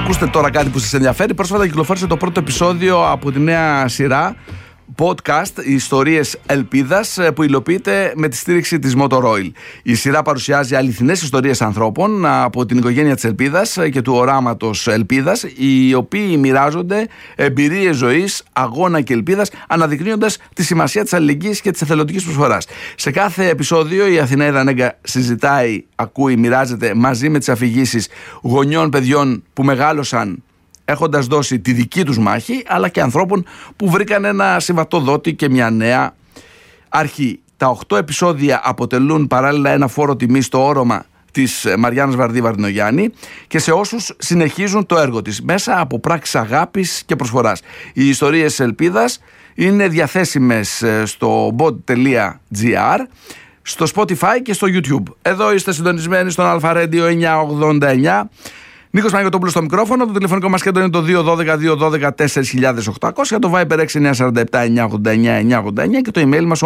ακούστε τώρα κάτι που σας ενδιαφέρει. Πρόσφατα κυκλοφόρησε το πρώτο επεισόδιο από τη νέα σειρά podcast «Ιστορίες Ελπίδας» που υλοποιείται με τη στήριξη της Motor Oil. Η σειρά παρουσιάζει αληθινές ιστορίες ανθρώπων από την οικογένεια της Ελπίδας και του οράματος Ελπίδας, οι οποίοι μοιράζονται εμπειρίες ζωής, αγώνα και ελπίδας, αναδεικνύοντας τη σημασία της αλληλεγγύης και της εθελοντικής προσφοράς. Σε κάθε επεισόδιο η Αθηναία Δανέγκα συζητάει, ακούει, μοιράζεται μαζί με τις αφηγήσεις γονιών παιδιών που μεγάλωσαν έχοντας δώσει τη δική τους μάχη, αλλά και ανθρώπων που βρήκαν ένα συμβατό δότη και μια νέα αρχή. Τα 8 επεισόδια αποτελούν παράλληλα ένα φόρο τιμή στο όρομα της Μαριάννας Βαρδί-Βαρδινογιάννη και σε όσους συνεχίζουν το έργο της μέσα από πράξεις αγάπης και προσφοράς. Οι ιστορίες Ελπίδας είναι διαθέσιμες στο bod.gr, στο Spotify και στο YouTube. Εδώ είστε συντονισμένοι στον Αλφα Radio 989. Νίκος Παναγιωτόπουλος στο μικρόφωνο. Το τηλεφωνικό μας κέντρο είναι το 212-212-4800, το Viber 6947-989-989 και το email μας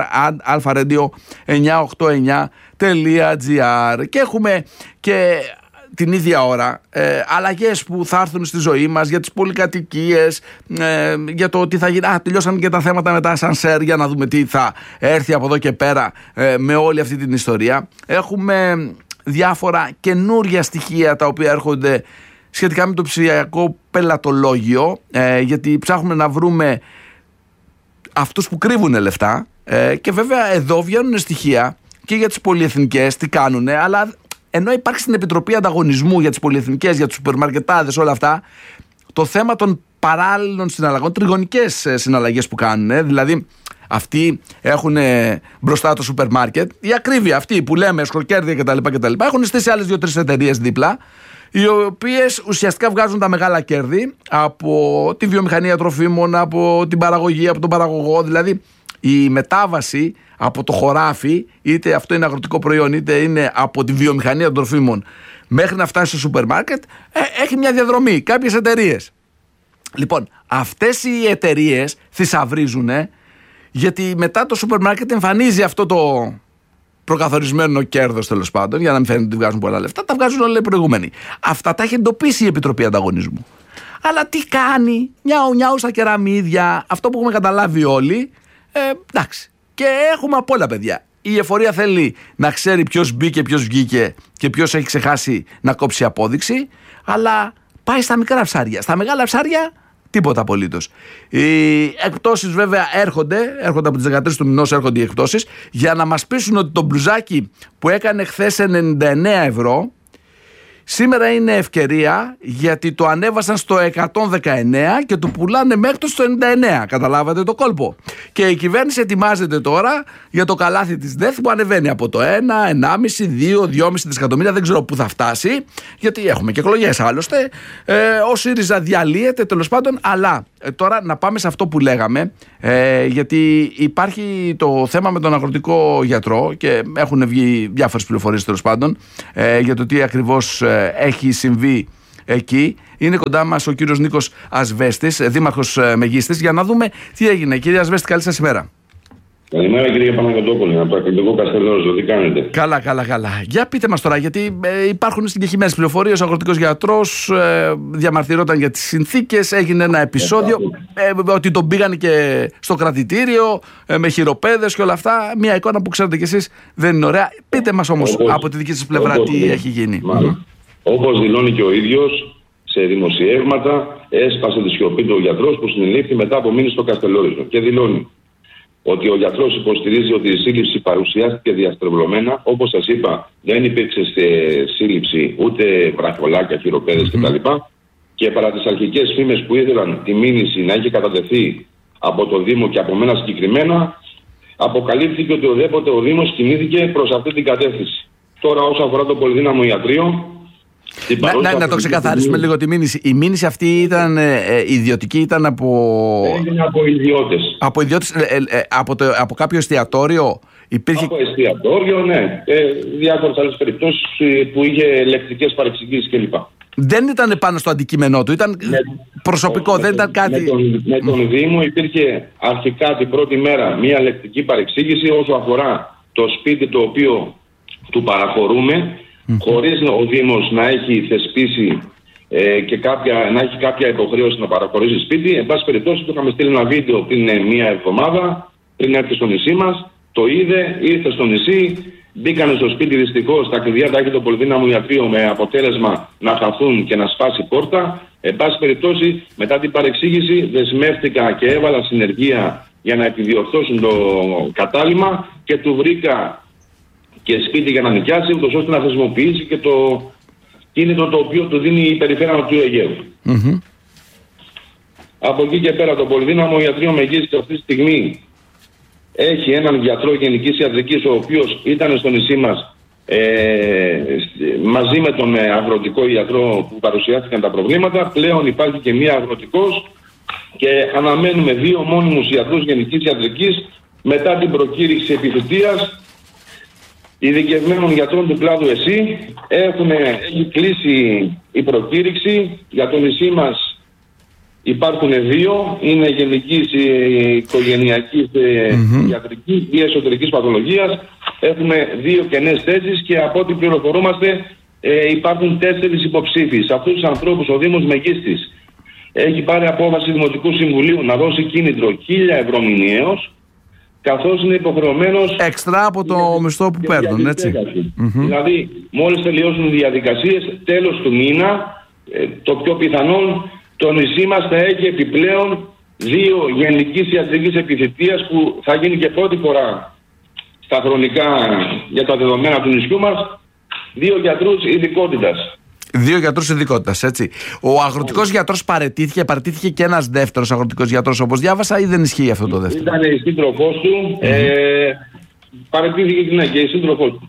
onear@alpha-radio989.gr. Και έχουμε και την ίδια ώρα αλλαγές που θα έρθουν στη ζωή μας για τις πολυκατοικίες, για το τι θα γίνει. Τελειώσαν και τα θέματα με τα ασανσέρ, για να δούμε τι θα έρθει από εδώ και πέρα με όλη αυτή την ιστορία. Έχουμε διάφορα καινούρια στοιχεία τα οποία έρχονται σχετικά με το ψηφιακό πελατολόγιο, γιατί ψάχνουμε να βρούμε αυτούς που κρύβουν λεφτά, και βέβαια εδώ βγαίνουν στοιχεία και για τις πολυεθνικές, τι κάνουνε, αλλά ενώ υπάρχει στην Επιτροπή Ανταγωνισμού για τις πολυεθνικές, για τους σούπερμαρκετάδες, όλα αυτά, το θέμα των παράλληλων συναλλαγών, τριγωνικές συναλλαγές που κάνουν, δηλαδή αυτοί έχουν μπροστά το σούπερ μάρκετ, η ακρίβεια αυτή που λέμε, σκορκέρδια κτλ. Έχουν στήσει άλλες 2-3 εταιρείες δίπλα, οι οποίες ουσιαστικά βγάζουν τα μεγάλα κέρδη από τη βιομηχανία τροφίμων, από την παραγωγή, από τον παραγωγό. Δηλαδή η μετάβαση από το χωράφι, είτε αυτό είναι αγροτικό προϊόν, είτε είναι από τη βιομηχανία των τροφίμων, μέχρι να φτάσει στο σούπερ μάρκετ, έχει μια διαδρομή, κάποιες εταιρείες. Λοιπόν, αυτές οι εταιρείες θησαυρίζουν, γιατί μετά το σούπερ μάρκετ εμφανίζει αυτό το προκαθορισμένο κέρδος, τέλος πάντων, για να μην φαίνεται ότι βγάζουν πολλά λεφτά, τα βγάζουν όλα οι προηγούμενοι. Αυτά τα έχει εντοπίσει η Επιτροπή Ανταγωνισμού. Αλλά τι κάνει, νιάου στα κεραμίδια, αυτό που έχουμε καταλάβει όλοι, εντάξει. Και έχουμε απ' όλα, παιδιά. Η εφορία θέλει να ξέρει ποιος μπήκε, ποιος βγήκε και ποιος έχει ξεχάσει να κόψει απόδειξη, αλλά πάει στα μικρά ψάρια. Στα μεγάλα ψάρια τίποτα απολύτως. Οι εκπτώσεις βέβαια έρχονται από τις 13 του μηνός, έρχονται οι εκπτώσεις για να μας πείσουν ότι το μπλουζάκι που έκανε χθες 99 ευρώ σήμερα είναι ευκαιρία, γιατί το ανέβασαν στο 119 και το πουλάνε μέχρι το στο 99. Καταλάβατε το κόλπο. Και η κυβέρνηση ετοιμάζεται τώρα για το καλάθι της ΔΕΘ που ανεβαίνει από το 1, 1,5, 2, 2,5 δισεκατομμύρια. Δεν ξέρω πού θα φτάσει, γιατί έχουμε και εκλογές άλλωστε. Ο ΣΥΡΙΖΑ διαλύεται, τέλος πάντων. Αλλά τώρα να πάμε σε αυτό που λέγαμε, γιατί υπάρχει το θέμα με τον αγροτικό γιατρό και έχουν βγει διάφορες πληροφορίες, τέλος πάντων, για το τι ακριβώς έχει συμβεί εκεί. Είναι κοντά μας ο κύριος Νίκος Ασβέστης, δήμαρχος Μεγίστης, για να δούμε τι έγινε. Κύριε Ασβέστη, καλή σας ημέρα. Καλημέρα κύριε Παναγιωτόπουλε, από το Ακριτικό Καστελόριζο, τι κάνετε? Καλά. Για πείτε μας τώρα, γιατί υπάρχουν συγκεκριμένες πληροφορίες. Ο αγροτικός γιατρός διαμαρτυρόταν για τις συνθήκες, έγινε ένα επεισόδιο, ότι τον πήγαν και στο κρατητήριο με χειροπέδες και όλα αυτά. Μια εικόνα που ξέρετε κι εσείς δεν είναι ωραία. Πείτε μας όμως από τη δική σας πλευρά τι έχει γίνει. Όπως δηλώνει και ο ίδιος σε δημοσιεύματα, έσπασε τη σιωπή του ο γιατρός που συνελήφθη μετά από μήνες στο Καστελόριζο και δηλώνει ότι ο γιατρός υποστηρίζει ότι η σύλληψη παρουσιάστηκε διαστρεβλωμένα. Όπως σας είπα, δεν υπήρξε σε σύλληψη ούτε βραχολάκια, χειροπέδες κτλ. Και παρά τις αρχικές φήμες που ήθελαν τη μήνυση να έχει κατατεθεί από το Δήμο και από μένα συγκεκριμένα, αποκαλύφθηκε ότι οδέποτε ο Δήμος κινήθηκε προς αυτή την κατεύθυνση. Τώρα, όσον αφορά το πολυδύναμο ιατρείο, να το ξεκαθαρίσουμε λίγο τη μήνυση. Η μήνυση αυτή ήταν ιδιωτική, ήταν από... Έγινε από ιδιώτες. Από ιδιώτες, από κάποιο εστιατόριο υπήρχε... Από εστιατόριο, ναι. Διάφορες άλλες περιπτώσεις που είχε λεκτικές παρεξηγήσεις κλπ. Δεν ήταν πάνω στο αντικείμενό του, ήταν προσωπικό, δεν ήταν κάτι... Με τον Δήμο υπήρχε αρχικά την πρώτη μέρα μία λεκτική παρεξήγηση όσο αφορά το σπίτι το οποίο του παραχωρούμε, χωρίς ο Δήμος να έχει θεσπίσει και να έχει κάποια υποχρέωση να παραχωρήσει σπίτι. Εν πάση περιπτώσει, του είχαμε στείλει ένα βίντεο πριν μία εβδομάδα, πριν έρθει στο νησί μας. Το είδε, ήρθε στο νησί, μπήκανε στο σπίτι δυστυχώς. Τα κλειδιά τα έχει το πολυδύναμο ιατρείο με αποτέλεσμα να χαθούν και να σπάσει πόρτα. Εν πάση περιπτώσει, μετά την παρεξήγηση, δεσμεύτηκα και έβαλα συνεργεία για να επιδιορθώσουν το κατάλημα και του βρήκα και σπίτι για να νοικιάσει, ούτως ώστε να χρησιμοποιήσει και το κίνητο το οποίο του δίνει η περιφέρεια του Αιγαίου. Mm-hmm. Από εκεί και πέρα, το πολυδύναμο ιατρείο Μεγίστης αυτή τη στιγμή έχει έναν γιατρό γενικής ιατρικής, ο οποίος ήταν στο νησί μας μαζί με τον αγροτικό ιατρό που παρουσιάστηκαν τα προβλήματα. Πλέον υπάρχει και μία αγροτικός και αναμένουμε 2 μόνιμους ιατρούς γενικής ιατρικής μετά την προκήρυξη επιθετείας ειδικευμένων γιατρών του κλάδου ΕΣΥ. Έχει κλείσει η προκήρυξη. Για το νησί μας υπάρχουν 2. Είναι γενικής οικογενειακής ιατρικής ή εσωτερικής παθολογίας. Έχουμε 2 κενές θέσεις και από ό,τι πληροφορούμαστε υπάρχουν 4 υποψήφοι. Σε αυτούς τους ανθρώπους ο Δήμος Μεγίστης έχει πάρει απόφαση Δημοτικού Συμβουλίου να δώσει κίνητρο 1.000 ευρώ μηνιαίως, καθώς είναι υποχρεωμένος έξτρα από το μισθό που παίρνουν, έτσι. Δηλαδή, μόλις τελειώσουν οι διαδικασίες, τέλος του μήνα, το πιο πιθανόν, το νησί μας θα έχει επιπλέον 2 γενικής ιατρικής επιθετείας που θα γίνει και πρώτη φορά στα χρονικά για τα δεδομένα του νησιού μας, 2 γιατρούς ειδικότητας. 2 γιατρούς ειδικότητας, έτσι. Ο αγροτικός γιατρός παραιτήθηκε και ένας δεύτερος αγροτικός γιατρός, όπως διάβασα, ή δεν ισχύει αυτό το δεύτερο? Ήταν η σύντροφός του, παραιτήθηκε και η σύντροφός του.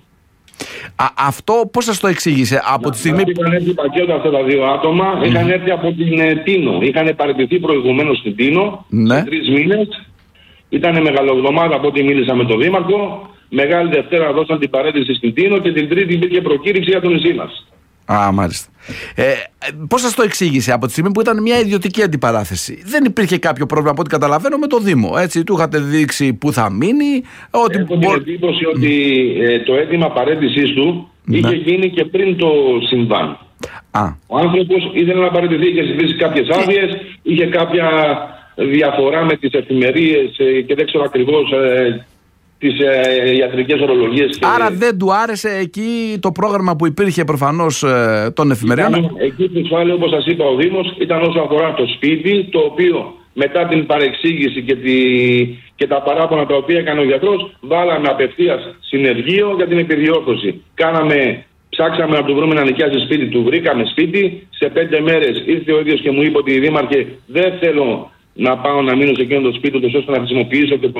Αυτό πώς σας το εξήγησε? Από τη στιγμή που είχαν έρθει πακέτα αυτά τα 2 άτομα, είχαν έρθει από την Τίνο. Είχαν παραιτηθεί προηγουμένως στην Τίνο, σε 3 μήνες. Ήταν μεγαλοβδομάδα από ό,τι μίλησα με τον Δήμαρχο. Μεγάλη Δευτέρα δώσαν την παρέτηση στην Τίνο και την Τρίτη υπήρχε προκήρυξη για το νησί μας. Μάλιστα. Πώς σας το εξήγησε? Από τη στιγμή που ήταν μια ιδιωτική αντιπαράθεση, δεν υπήρχε κάποιο πρόβλημα, από ό,τι καταλαβαίνω, με το Δήμο? Έτσι, του είχατε δείξει που θα μείνει? Έχω την εντύπωση ότι το αίτημα παρέτησής του είχε γίνει και πριν το συμβάν. Ο άνθρωπος ήθελε να παραιτηθεί και ζητήσει κάποιες άδειες, είχε κάποια διαφορά με τις εφημερίες και δεν ξέρω ακριβώς τις ιατρικές ορολογίες. Άρα δεν του άρεσε εκεί το πρόγραμμα που υπήρχε προφανώς των εφημεριών? Εκεί που πάλι, όπως σας είπα, ο Δήμος ήταν όσο αφορά το σπίτι, το οποίο μετά την παρεξήγηση και τα παράπονα τα οποία έκανε ο γιατρός, βάλαμε απευθείας συνεργείο για την επιδιόρθωση. Ψάξαμε να του βρούμε να νοικιάσει σπίτι, του βρήκαμε σπίτι. Σε 5 μέρες ήρθε ο ίδιος και μου είπε ότι Δήμαρχε, δεν θέλω να πάω να μείνω σε εκείνο το σπίτι του, ώστε να χρησιμοποιήσω και το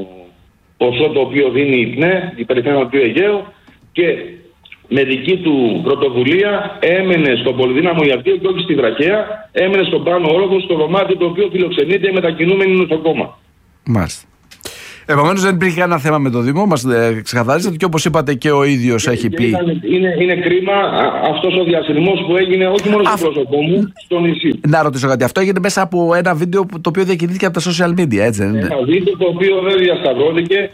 ποσό το οποίο δίνει η ΠΝΕ, η Περιφέρεια του Αιγαίου, και με δική του πρωτοβουλία έμενε στο πολυδύναμο ιατρείο και όχι στη Βραχαία, έμενε στον πάνω όροφο, στο δωμάτιο το οποίο φιλοξενείται μετακινούμενοι νοσοκόμα. Μάλιστα. Επομένως δεν υπήρχε κανένα θέμα με το Δήμο, μας ξεκαθαρίσατε, και όπως είπατε και ο ίδιος έχει πει. Είναι κρίμα αυτός ο διασυρμός που έγινε όχι μόνο στο πρόσωπό μου, στο νησί. Να ρωτήσω κάτι, αυτό έγινε μέσα από ένα βίντεο το οποίο διακινήθηκε από τα social media, έτσι δεν είναι? Ένα βίντεο το οποίο δεν διασταυρώθηκε.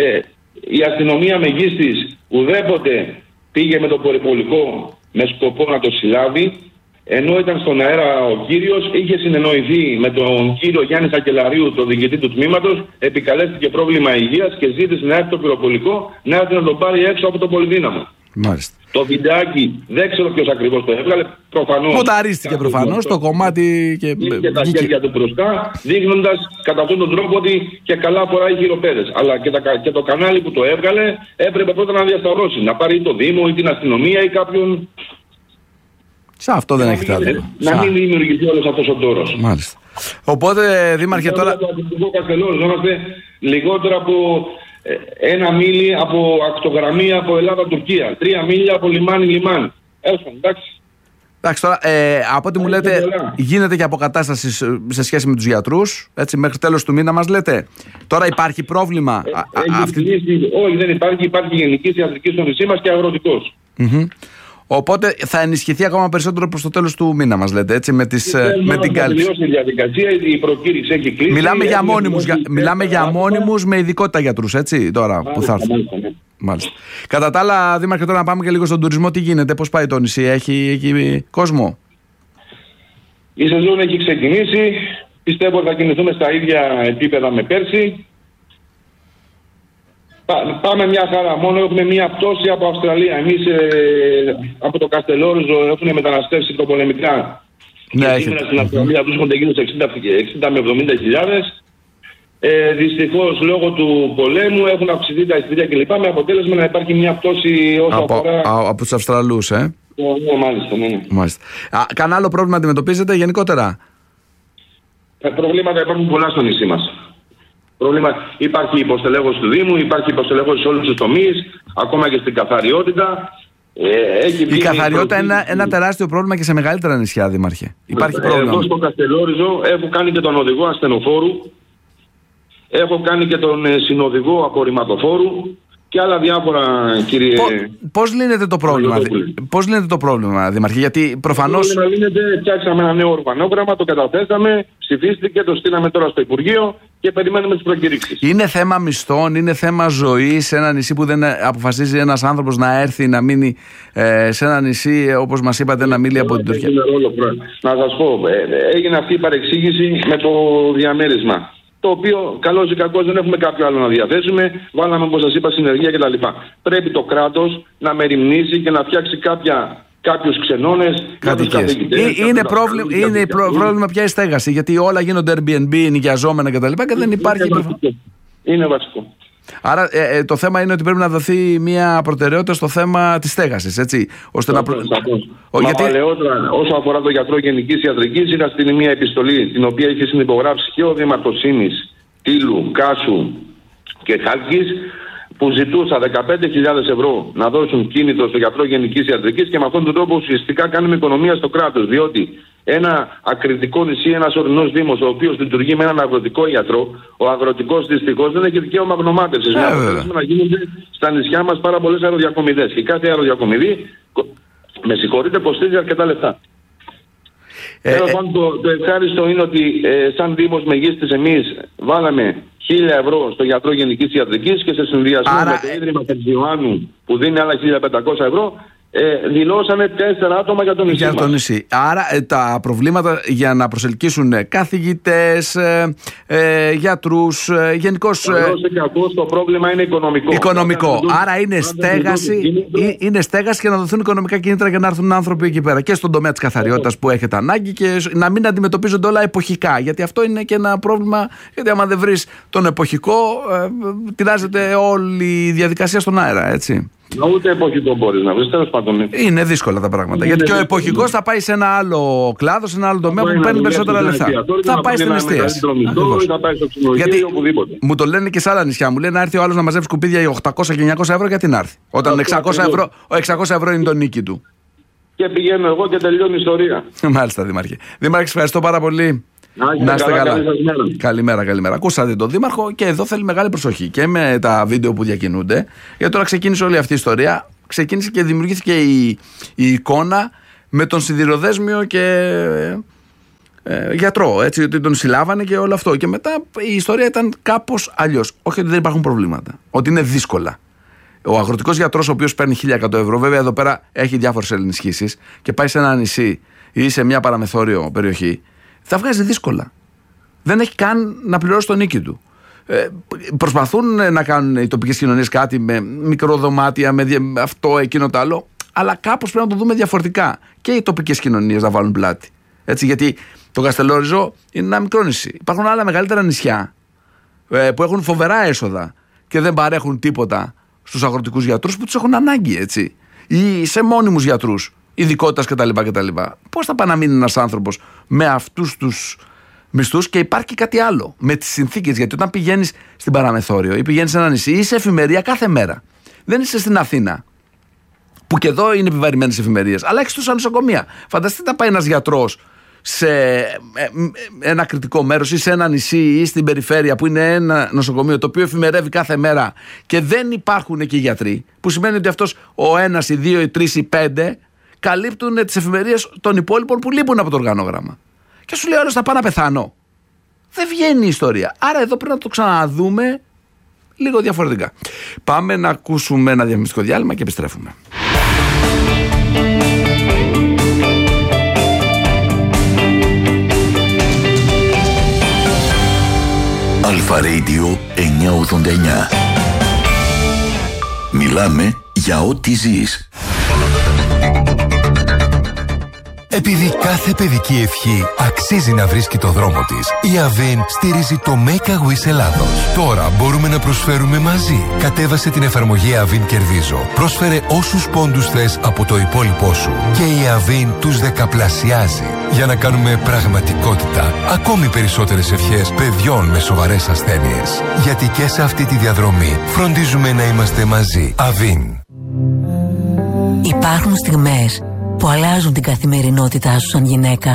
Η αστυνομία Μεγίστης ουδέποτε πήγε με το περιπολικό με σκοπό να το συλλάβει. Ενώ ήταν στον αέρα ο κύριος, είχε συνεννοηθεί με τον κύριο Γιάννη Σακελαρίου, τον διοικητή του τμήματος, επικαλέστηκε πρόβλημα υγείας και ζήτησε να έρθει το πυροπολικό να έρθει να τον πάρει έξω από το πολυδύναμο. Μάλιστα. Το βιντεάκι δεν ξέρω ποιος ακριβώς το έβγαλε. Προφανώς. Μονταρίστηκε προφανώς το κομμάτι και τα χέρια του μπροστά, δείχνοντας κατά αυτόν τον τρόπο ότι και καλά φοράει χειροπέδες. Αλλά και το κανάλι που το έβγαλε έπρεπε πρώτα να διασταυρώσει. Να πάρει το Δήμο ή την αστυνομία ή κάποιον. Σε αυτό δεν έχει τάδε. Να μην δημιουργηθεί όλος αυτός ο τόρος. Μάλιστα. Οπότε, Δήμαρχε, τώρα. Το Αττικό Καστελό ζώναστε λιγότερο από 1 μίλι από ακτογραμμή από Ελλάδα-Τουρκία. 3 μίλια από λιμάνι-λιμάνι. Εντάξει. Εντάξει, τώρα, από ό,τι μου λέτε, γίνεται και αποκατάσταση σε σχέση με τους γιατρούς. Έτσι, μέχρι τέλος του μήνα μας λέτε. Τώρα υπάρχει πρόβλημα. Όχι, δεν υπάρχει. Υπάρχει γενική ιατρική στο νησί μας και αγροτικός. Οπότε θα ενισχυθεί ακόμα περισσότερο προς το τέλος του μήνα, μας λέτε, έτσι, με την κάλυψη. Θα τελειώσει η διαδικασία, η προκήρυξη έχει κλείσει. Μιλάμε για μόνιμους με ειδικότητα γιατρούς, έτσι, τώρα που θα έρθουν. Μάλιστα. Κατά τα άλλα, Δήμαρχε, τώρα να πάμε και λίγο στον τουρισμό. Τι γίνεται, πώς πάει το νησί, έχει κόσμο? Η σεζόν έχει ξεκινήσει. Πιστεύω ότι θα κινηθούμε στα ίδια επίπεδα με πέρσι. Πάμε μια χαρά. Μόνο έχουμε μια πτώση από Αυστραλία. Εμείς από το Καστελόριζο έχουν μεταναστεύσει προπολεμικά. Ναι, σήμερα στην Αυστραλία βρίσκονται γύρω σε 60 με 70 χιλιάδες. Δυστυχώς λόγω του πολέμου έχουν αυξηθεί τα εισιτήρια κλπ. Με αποτέλεσμα να υπάρχει μια πτώση όσο αφορά. Από τους Αυστραλούς, Ναι, μάλιστα. Κανένα άλλο πρόβλημα αντιμετωπίζετε γενικότερα? Προβλήματα υπάρχουν πολλά στο νησί μας. Υπάρχει υποστελέχωση του Δήμου, υπάρχει υποστελέχωση σε όλους τους τομείς, ακόμα και στην καθαριότητα. Η καθαριότητα είναι ένα τεράστιο πρόβλημα και σε μεγαλύτερα νησιά, Δήμαρχε. Υπάρχει πρόβλημα. Εδώ στο Καστελόριζο έχω κάνει και τον οδηγό ασθενοφόρου, έχω κάνει και τον συνοδηγό απορριμματοφόρου και άλλα διάφορα, κύριε. Πώς λύνεται το πρόβλημα, Δήμαρχε? Γιατί προφανώς. Το πρόβλημα λύνεται, φτιάξαμε ένα νέο ορφανόγραμμα, το καταθέσαμε, ψηφίστηκε, το στείλαμε τώρα στο Υπουργείο και περιμένουμε τις προκηρύξεις. Είναι θέμα μισθών, είναι θέμα ζωής σε ένα νησί που δεν αποφασίζει ένας άνθρωπος να έρθει να μείνει σε ένα νησί, όπως μας είπατε, να μείνει από την Τουρκία? Να σας πω, έγινε αυτή η παρεξήγηση με το διαμέρισμα. Το οποίο καλώς ή κακώς δεν έχουμε κάποιο άλλο να διαθέσουμε. Βάλαμε, όπως σας είπα, συνεργεία κτλ. Πρέπει το κράτος να μεριμνήσει και να φτιάξει κάποιους ξενώνες. Είναι πρόβλημα πια η στέγαση. Γιατί όλα γίνονται Airbnb, νοικιαζόμενα κτλ. Και δεν υπάρχει. Είναι βασικό. Άρα το θέμα είναι ότι πρέπει να δοθεί μια προτεραιότητα στο θέμα της στέγασης, έτσι, ώστε παλαιότερα, όσο αφορά το γιατρό γενικής ιατρικής, είχα στείλει μια επιστολή την οποία είχε συνυπογράψει και ο Δήμαρχος Σύνης, Τύλου, Κάσου και Χάλκης, που ζητούσα 15.000 ευρώ να δώσουν κίνητρο στο γιατρό γενικής ιατρικής και με αυτόν τον τρόπο ουσιαστικά κάνουμε οικονομία στο κράτος. Διότι ένα ακριτικό νησί, ένας ορεινός δήμος, ο οποίος λειτουργεί με έναν αγροτικό ιατρό, ο αγροτικός δυστυχώς δεν έχει δικαίωμα γνωμάτευσης. Να γίνονται στα νησιά μας πάρα πολλές αεροδιακομιδές. Και κάθε αεροδιακομιδή, με συγχωρείτε, κοστίζει αρκετά λεφτά. Το ευχάριστο είναι ότι σαν Δήμος Μεγίστης εμείς βάλαμε 1.000 ευρώ στο γιατρό γενικής ιατρικής και σε συνδυασμό με το Ίδρυμα Τερζιωάννου που δίνει άλλα 1.500 ευρώ δηλώσανε 4 άτομα για το νησί. Άρα τα προβλήματα για να προσελκύσουν καθηγητές, γιατρούς, γενικώς. Το πρόβλημα είναι οικονομικό. Άρα είναι στέγαση και να δοθούν οικονομικά κίνητρα για να έρθουν άνθρωποι εκεί πέρα. Και στον τομέα της καθαριότητας που έχετε ανάγκη και να μην αντιμετωπίζονται όλα εποχικά. Γιατί αυτό είναι και ένα πρόβλημα. Γιατί άμα δεν βρεις τον εποχικό, τυράζεται όλη η διαδικασία στον αέρα, έτσι. Ούτε εποχικό μπορείς να βρεις, τέλος πάντων. Είναι δύσκολα τα πράγματα. Γιατί και ο εποχικός θα πάει σε ένα άλλο κλάδο, σε ένα άλλο τομέα που παίρνει περισσότερα λεφτά. Θα πάει στην εστίαση. Γιατί μου το λένε και σε άλλα νησιά. Μου λένε να έρθει ο άλλος να μαζεύει σκουπίδια για 800 και 900 ευρώ, γιατί να έρθει. Όταν 600 ευρώ είναι το νίκη του. Και πηγαίνω εγώ και τελειώνει η ιστορία. Μάλιστα, Δήμαρχε. Δήμαρχε, ευχαριστώ πάρα πολύ. Να είστε καλά. Καλημέρα. Ακούσατε τον Δήμαρχο και εδώ θέλει μεγάλη προσοχή και με τα βίντεο που διακινούνται. Γιατί τώρα ξεκίνησε όλη αυτή η ιστορία. Ξεκίνησε και δημιουργήθηκε η εικόνα με τον σιδηροδέσμιο και γιατρό. Έτσι, ότι τον συλλάβανε και όλο αυτό. Και μετά η ιστορία ήταν κάπως αλλιώς. Όχι ότι δεν υπάρχουν προβλήματα. Ότι είναι δύσκολα. Ο αγροτικός γιατρός, ο οποίος παίρνει 1.100 ευρώ, βέβαια εδώ πέρα έχει διάφορες ενισχύσεις και πάει σε ένα νησί ή σε μια παραμεθόριο περιοχή. Θα βγάζει δύσκολα. Δεν έχει καν να πληρώσει το νίκη του. Προσπαθούν να κάνουν οι τοπικές κοινωνίες κάτι με μικροδωμάτια, με αυτό, εκείνο, το άλλο, αλλά κάπως πρέπει να το δούμε διαφορετικά. Και οι τοπικές κοινωνίες να βάλουν πλάτη. Έτσι, γιατί το Καστελόριζο είναι ένα μικρό νησί. Υπάρχουν άλλα μεγαλύτερα νησιά που έχουν φοβερά έσοδα και δεν παρέχουν τίποτα στους αγροτικούς γιατρούς που τους έχουν ανάγκη, έτσι. Ή σε μόνιμους γιατρούς ειδικότητας κτλ. Πώς θα πάει να μείνει ένας άνθρωπος με αυτούς τους μισθούς? Και υπάρχει κάτι άλλο με τις συνθήκες. Γιατί όταν πηγαίνεις στην παραμεθόριο ή πηγαίνεις σε ένα νησί, είσαι εφημερία κάθε μέρα. Δεν είσαι στην Αθήνα, που και εδώ είναι επιβαρημένες εφημερίες, αλλά έχεις τόσα νοσοκομεία. Φανταστείτε να πάει ένας γιατρός σε ένα κριτικό μέρος ή σε ένα νησί ή στην περιφέρεια που είναι ένα νοσοκομείο το οποίο εφημερεύει κάθε μέρα και δεν υπάρχουν εκεί γιατροί. Που σημαίνει ότι αυτός ο ένας, οι δύο, οι τρεις, οι πέντε καλύπτουν τις εφημερίες των υπόλοιπων που λείπουν από το οργανόγραμμα. Και σου λέει όλος θα πάω να πεθάνω. Δεν βγαίνει η ιστορία. Άρα εδώ πρέπει να το ξαναδούμε λίγο διαφορετικά. Πάμε να ακούσουμε ένα διαφημιστικό διάλειμμα και επιστρέφουμε. Radio 989. Μιλάμε για ό,τι ζεις. Επειδή κάθε παιδική ευχή αξίζει να βρίσκει το δρόμο της, η Avin στηρίζει το Make a Wish Ελλάδος. Τώρα μπορούμε να προσφέρουμε μαζί. Κατέβασε την εφαρμογή Avin Κερδίζω. Πρόσφερε όσους πόντους θες από το υπόλοιπό σου και η Avin τους δεκαπλασιάζει. Για να κάνουμε πραγματικότητα ακόμη περισσότερες ευχές παιδιών με σοβαρές ασθένειες. Γιατί και σε αυτή τη διαδρομή φροντίζουμε να είμαστε μαζί. Avin. Υπάρχουν στιγμές που αλλάζουν την καθημερινότητά σου σαν γυναίκα.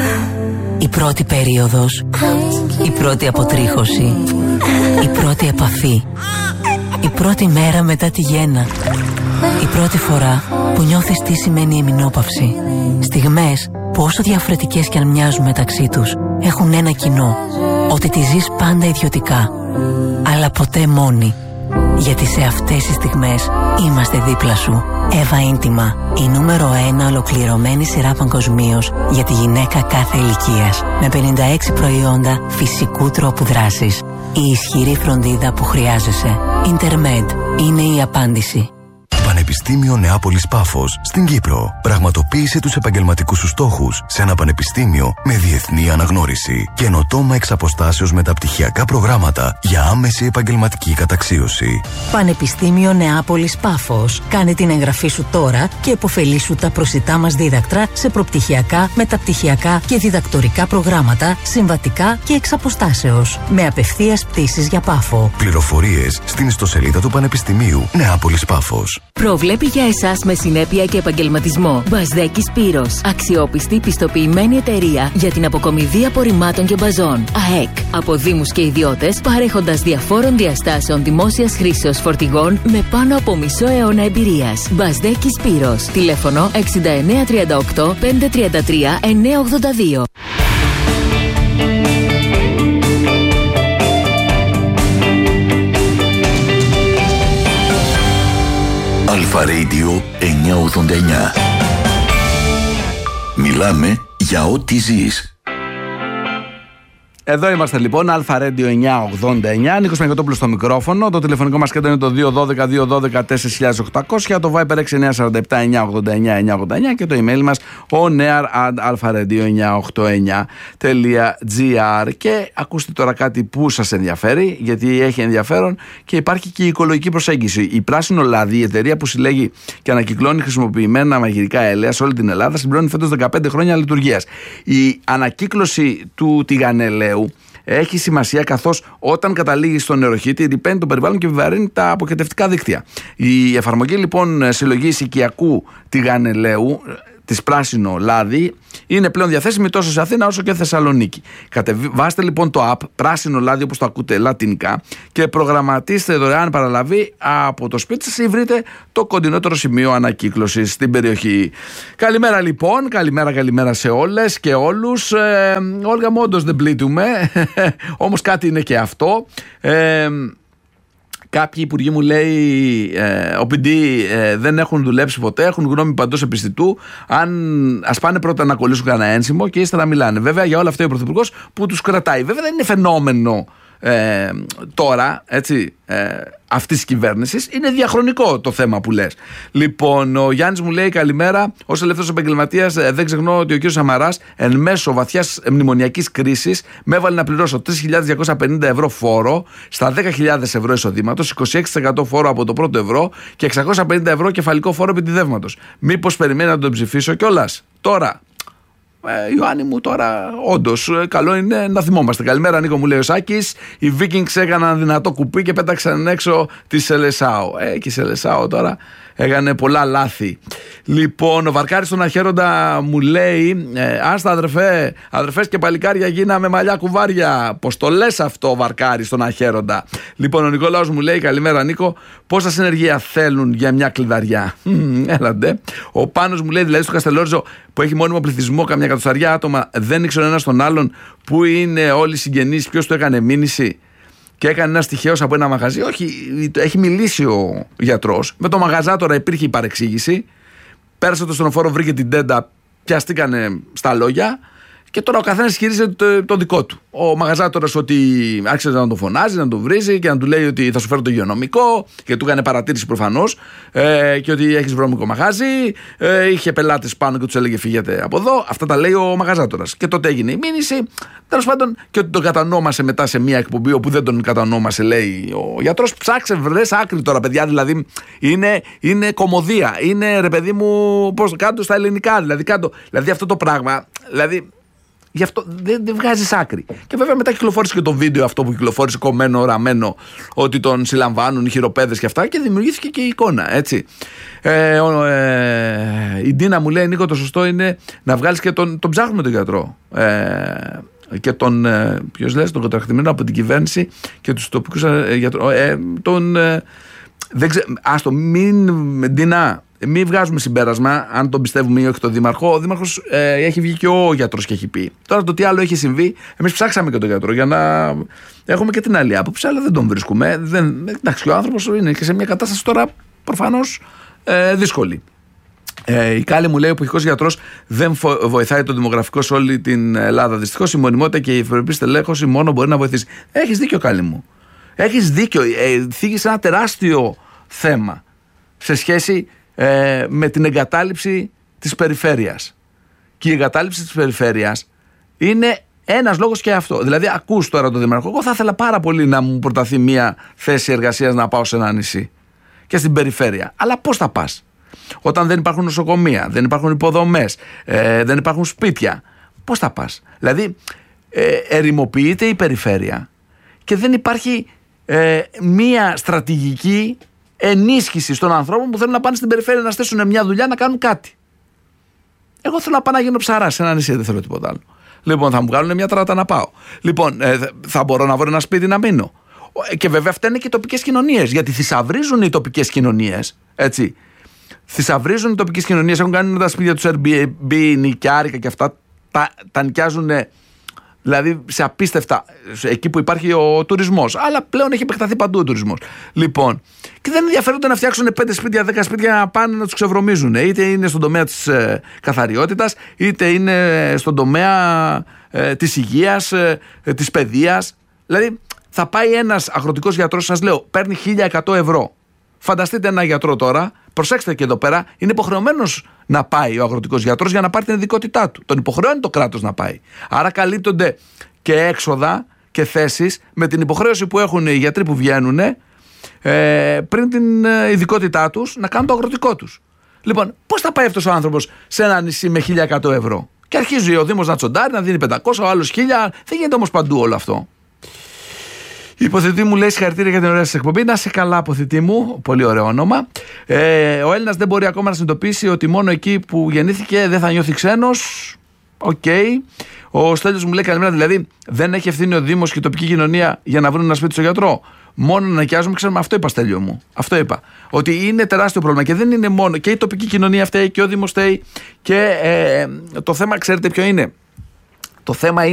Η πρώτη περίοδος, η πρώτη αποτρίχωση, η πρώτη επαφή, η πρώτη μέρα μετά τη γέννα, η πρώτη φορά που νιώθεις τι σημαίνει εμεινόπαυση. Στιγμές που όσο διαφορετικές κι αν μοιάζουν μεταξύ τους, έχουν ένα κοινό, ότι τη ζεις πάντα ιδιωτικά, αλλά ποτέ μόνη. Γιατί σε αυτές τις στιγμές είμαστε δίπλα σου. Εύα Ίντιμα, η νούμερο 1 ολοκληρωμένη σειρά παγκοσμίως για τη γυναίκα κάθε ηλικίας. Με 56 προϊόντα φυσικού τρόπου δράσης. Η ισχυρή φροντίδα που χρειάζεσαι. Intermed είναι η απάντηση. Πανεπιστήμιο Νεάπολης Πάφος στην Κύπρο. Πραγματοποίησε τους επαγγελματικούς σου στόχους σε ένα πανεπιστήμιο με διεθνή αναγνώριση. Καινοτόμα εξ αποστάσεως μεταπτυχιακά προγράμματα για άμεση επαγγελματική καταξίωση. Πανεπιστήμιο Νεάπολης Πάφος. Κάνε την εγγραφή σου τώρα και επωφελήσου τα προσιτά μας δίδακτρα σε προπτυχιακά, μεταπτυχιακά και διδακτορικά προγράμματα, συμβατικά και εξ αποστάσεως. Με απευθείας πτήσεις για Πάφο. Πληροφορίες στην ιστοσελίδα του Πανεπιστημίου Νεάπολης Πάφος. Προβλέπει για εσάς με συνέπεια και επαγγελματισμό. Μπαζδέκη Σπύρος. Αξιόπιστη πιστοποιημένη εταιρεία για την αποκομιδή απορριμμάτων και μπαζών. ΑΕΚ. Από δήμους και ιδιώτες, παρέχοντας διαφόρων διαστάσεων δημόσιας χρήσεως φορτηγών με πάνω από μισό αιώνα εμπειρίας. Μπαζδέκη Σπύρος. Τηλέφωνο 6938 533 982. Αλφα Radio 989. Μιλάμε για ό,τι ζεις. Εδώ είμαστε λοιπόν, Αλφα Radio 989. Νίκος Μεγκοτόπουλος στο μικρόφωνο. Το τηλεφωνικό μας κέντρο είναι το 212-212-4800. Το Viber 6947-989-989 και το email μας onear@alpharadio989.gr. Και ακούστε τώρα κάτι που σας ενδιαφέρει, γιατί έχει ενδιαφέρον και υπάρχει και η οικολογική προσέγγιση. Η Πράσινο Λάδι, η εταιρεία που συλλέγει και ανακυκλώνει χρησιμοποιημένα μαγειρικά έλαια σε όλη την Ελλάδα, συμπληρώνει φέτος 15 χρόνια λειτουργίας. Η ανακύκλωση του τηγανελαίου έχει σημασία, καθώς όταν καταλήγει στον νεροχύτη ρυπαίνει το περιβάλλον και επιβαρύνει τα αποχετευτικά δίκτυα. Η εφαρμογή λοιπόν συλλογής οικιακού τηγανελαίου της Πράσινο Λάδι είναι πλέον διαθέσιμη τόσο σε Αθήνα όσο και Θεσσαλονίκη. Κατεβάστε λοιπόν το app Πράσινο Λάδι, όπως το ακούτε λατινικά, και προγραμματίστε δωρεάν παραλαβή από το σπίτι σας ή βρείτε το κοντινότερο σημείο ανακύκλωσης στην περιοχή. Καλημέρα λοιπόν, καλημέρα σε όλες και όλους. Όλγα μου, όντως δεν πλήττουμε, όμως κάτι είναι και αυτό. Κάποιοι υπουργοί μου λέει OPD δεν έχουν δουλέψει ποτέ, έχουν γνώμη παντός επιστητού. Ας πάνε πρώτα να κολλήσουν κανένα ένσημο και ύστερα μιλάνε. Βέβαια για όλα αυτά ο Πρωθυπουργός που τους κρατάει. Βέβαια δεν είναι φαινόμενο τώρα, έτσι, αυτής της κυβέρνησης. Είναι διαχρονικό το θέμα που λες. Λοιπόν, ο Γιάννης μου λέει καλημέρα. Ως ελεύθερος επαγγελματίας δεν ξεχνώ ότι ο κ. Σαμαράς εν μέσω βαθιάς μνημονιακής κρίσης με έβαλε να πληρώσω 3.250 ευρώ φόρο στα 10.000 ευρώ εισοδήματος, 26% φόρο από το πρώτο ευρώ και 650 ευρώ κεφαλικό φόρο επιτιδεύματος. Μήπως περιμένει να τον ψηφίσω κιόλας τώρα? Ιωάννη μου, τώρα όντως καλό είναι να θυμόμαστε. Καλημέρα Νίκο, μου λέει ο Σάκης. Οι Vikings έκαναν δυνατό κουπί και πέταξαν έξω τη Σελεσάο. Και η Σελεσάο τώρα έκανε πολλά λάθη. Λοιπόν, ο Βαρκάρης στον Αχέροντα μου λέει άστα αδερφές και παλικάρια γίναμε μαλλιά κουβάρια. Πως το λες αυτό, Βαρκάρη στον Αχέροντα? Λοιπόν, ο Νικόλαος μου λέει καλημέρα Νίκο, πόσα συνεργεία θέλουν για μια κλειδαριά? Έλαντε. Ο Πάνος μου λέει, δηλαδή στο Καστελόριζο που έχει μόνιμο πληθυσμό καμιά εκατοσταριά άτομα, δεν ήξερε ένας τον άλλον που είναι όλοι οι συγγενείς, ποιος του έκανε μήνυση και έκανε ένα τυχαίος από ένα μαγαζί? Όχι, έχει μιλήσει ο γιατρός. Με το μαγαζάτορα υπήρχε η παρεξήγηση. Πέρασε το στενοφόρο, βρήκε την τέντα, πιαστήκανε στα λόγια Και τώρα ο καθένας χειρίζεται το δικό του. Ο μαγαζάτορας ότι άρχισε να τον φωνάζει, να τον βρίζει και να του λέει ότι θα σου φέρω το υγειονομικό, και του έκανε παρατήρηση προφανώς, και ότι έχεις βρώμικο μαγάζι. Είχε πελάτες πάνω και τους έλεγε φύγετε από εδώ. Αυτά τα λέει ο μαγαζάτορας. Και τότε έγινε η μήνυση. Τέλος πάντων, και ότι τον κατανόμασε μετά σε μια εκπομπή όπου δεν τον κατανόμασε, λέει ο γιατρός. Ψάξε, βρες άκρη τώρα, παιδιά. Δηλαδή είναι κωμωδία. Είναι, ρε παιδί μου, πώς κάτω στα ελληνικά. Δηλαδή αυτό το πράγμα. Δηλαδή, γι' αυτό δεν βγάζεις άκρη. Και βέβαια μετά κυκλοφόρησε και το βίντεο αυτό που κυκλοφόρησε κομμένο, ραμμένο, ότι τον συλλαμβάνουν οι χειροπέδες και αυτά, και δημιουργήθηκε και η εικόνα, έτσι. Η Ντίνα μου λέει, Νίκο, το σωστό είναι να βγάλεις και τον ψάχνουμε τον γιατρό. Και τον, ποιος λες, τον κατακτημένο από την κυβέρνηση και τους τοπικούς γιατρούς. Άστο, Ντίνα, μην βγάζουμε συμπέρασμα αν τον πιστεύουμε ή όχι τον δήμαρχο. Ο δήμαρχος έχει βγει και ο γιατρός και έχει πει. Τώρα το τι άλλο έχει συμβεί, εμείς ψάξαμε και τον γιατρό για να έχουμε και την άλλη άποψη, αλλά δεν τον βρίσκουμε. Εντάξει, ο άνθρωπος είναι και σε μια κατάσταση τώρα προφανώς δύσκολη. Η Κάλλη μου λέει: ο εποχικός γιατρός δεν βοηθάει το δημογραφικό σε όλη την Ελλάδα. Δυστυχώς η μονιμότητα και η ευπρεπή στελέχωση μόνο μπορεί να βοηθήσει. Έχεις δίκιο, Κάλλη μου. Έχεις δίκιο. Θίγεις ένα τεράστιο θέμα σε σχέση με την εγκατάλειψη της περιφέρειας. Και η εγκατάλειψη της περιφέρειας είναι ένας λόγος και αυτό. Δηλαδή, ακούς τώρα το δήμαρχο. Εγώ θα ήθελα πάρα πολύ να μου προταθεί μια θέση εργασίας να πάω σε ένα νησί και στην περιφέρεια. Αλλά πώς θα πας όταν δεν υπάρχουν νοσοκομεία, δεν υπάρχουν υποδομές, δεν υπάρχουν σπίτια? Πώς θα πας? Δηλαδή, ερημοποιείται η περιφέρεια και δεν υπάρχει μία στρατηγική ενίσχυση των ανθρώπων που θέλουν να πάνε στην περιφέρεια να στήσουν μια δουλειά, να κάνουν κάτι. Εγώ θέλω να πάω να γίνω ψαράς σε ένα νησί, δεν θέλω τίποτα άλλο. Λοιπόν, θα μου βγάλουν μια τράτα να πάω. Λοιπόν, θα μπορώ να βρω ένα σπίτι να μείνω. Και βέβαια φταίνε και οι τοπικές κοινωνίες, γιατί θησαυρίζουν οι τοπικές κοινωνίες, έτσι. Θησαυρίζουν οι τοπικές κοινωνίες, έχουν κάνει τα σπίτια τους Airbnb, νοικιάρικα και αυτά, τα νοικιάζουν. Δηλαδή σε απίστευτα, εκεί που υπάρχει ο τουρισμός. Αλλά πλέον έχει επεκταθεί παντού ο τουρισμός. Λοιπόν, και δεν ενδιαφέρονται να φτιάξουν 5 σπίτια, 10 σπίτια να πάνε να τους ξεβρωμίζουν. Είτε είναι στον τομέα της καθαριότητας, είτε είναι στον τομέα της υγείας, της παιδείας. Δηλαδή θα πάει ένας αγροτικός γιατρός, σας λέω, παίρνει 1.100 ευρώ. Φανταστείτε ένα γιατρό τώρα, προσέξτε και εδώ πέρα, είναι υποχρεωμένος να πάει ο αγροτικός γιατρός για να πάρει την ειδικότητά του. Τον υποχρεώνει το κράτος να πάει. Άρα καλύπτονται και έξοδα και θέσεις με την υποχρέωση που έχουν οι γιατροί που βγαίνουν πριν την ειδικότητά τους να κάνουν το αγροτικό τους. Λοιπόν, πώς θα πάει αυτός ο άνθρωπος σε ένα νησί με 1.100 ευρώ? Και αρχίζει ο Δήμος να τσοντάρει, να δίνει 500, ο άλλος 1.000. Δεν γίνεται όμως παντού όλο αυτό. Η υποθετή μου λέει: συγχαρητήρια για την ωραία σας εκπομπή. Να είσαι καλά, υποθετή μου. Πολύ ωραίο όνομα. Ο Έλληνας δεν μπορεί ακόμα να συνειδητοποιήσει ότι μόνο εκεί που γεννήθηκε δεν θα νιώθει ξένος. Οκ. Ο Στέλιος μου λέει: καλημέρα. Δηλαδή, δεν έχει ευθύνη ο Δήμος και η τοπική κοινωνία για να βρουν ένα σπίτι στο γιατρό. Μόνο να νοικιάζουμε, ξέρουμε. Αυτό είπα, Στέλιο μου. Αυτό είπα. Ότι είναι τεράστιο πρόβλημα και δεν είναι μόνο. Και η τοπική κοινωνία φταίει και ο Δήμος φταίει. Και το θέμα, ξέρετε ποιο είναι? Το θέμα είναι.